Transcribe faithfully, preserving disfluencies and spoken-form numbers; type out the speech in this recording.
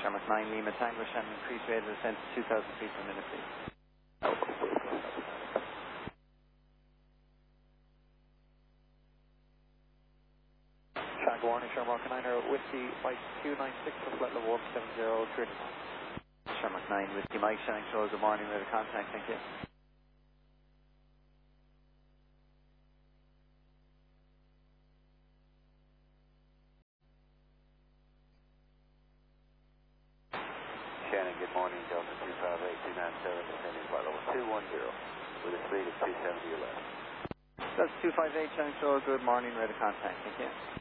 Shamrock nine Lima Tango, Shannon, increase rate of descent to two thousand feet per minute, please. Track warning, Shamrock nine, Whiskey Mike two nine six for flight level one seven zero three. Shamrock nine, Whiskey Mike, Shannon, Show, good morning, radar contact, thank you. Shannon, good morning, Delta two five eight two nine seven, descending flight level two one zero with a speed of two seventy or less. That's two five eight, Shannon, Show, good morning, radar contact, thank you.